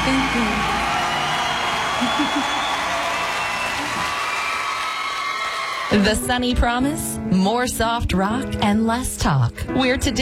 Thank you. The Sunny Promise, more soft rock and less talk. We're today.